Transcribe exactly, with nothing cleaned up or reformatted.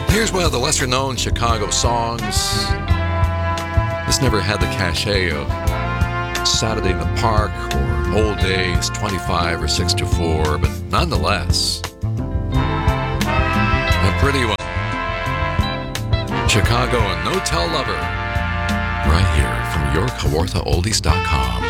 Here's one of the lesser-known Chicago songs. This never had the cachet of Saturday in the Park or Old Days, twenty-five or six to four, but nonetheless, a pretty one. Chicago and No Tell Lover, right here from your Kawartha Oldies dot com.